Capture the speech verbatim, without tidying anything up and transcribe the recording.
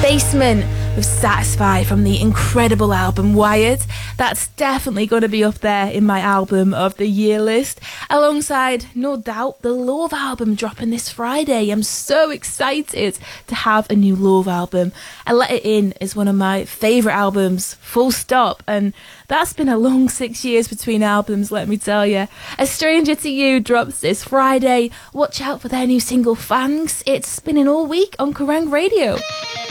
Basement with Satisfy from the incredible album Wired. That's definitely going to be up there in my album of the year list, alongside, no doubt, the Love album dropping this Friday. I'm so excited to have a new Love album. I Let It In is one of my favourite albums, full stop, and that's been a long six years between albums, let me tell you. A Stranger to You drops this Friday. Watch out for their new single Fangs. It's spinning all week on Kerrang Radio.